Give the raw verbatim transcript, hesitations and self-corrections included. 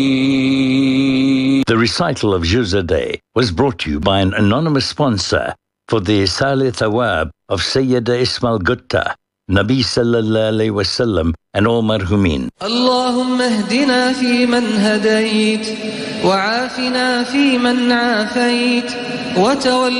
The recital of Juzadeh was brought to you by an anonymous sponsor for the Salih Thawab of Sayyida Ismail Gutta, Nabi sallallahu alayhi wa sallam, and all marhumin. اللهم اهدنا فيمن هديت وعافنا فيمن عافيت وتولنا